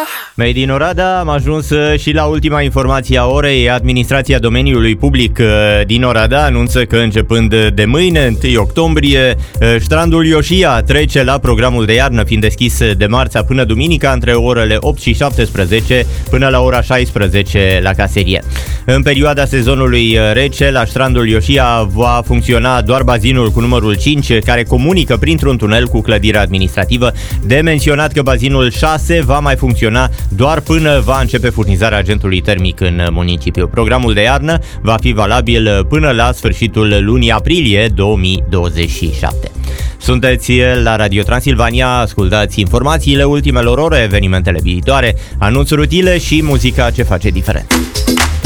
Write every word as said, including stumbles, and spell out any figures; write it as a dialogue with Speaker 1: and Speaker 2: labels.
Speaker 1: Made in Oradea, am ajuns și la ultima informație a orei. Administrația domeniului public din Oradea anunță că începând de mâine, întâi octombrie, strandul Ioșia trece la programul de iarnă, fiind deschis de marțea până duminica între orele opt și șaptesprezece până la ora șaisprezece la caserie. În perioada sezonului rece, la strandul Ioșia va funcționa doar bazinul cu numărul cinci, care comunică printr-un tunel cu clădirea administrativă. De menționat că bazinul șase va mai funcționa doar până va începe furnizarea agentului termic în municipiu. Programul de iarnă va fi valabil până la sfârșitul lunii aprilie două mii douăzeci și șapte. Sunteți la Radio Transilvania, ascultați informațiile ultimelor ore, evenimentele viitoare, anunțuri utile și muzica ce face diferență.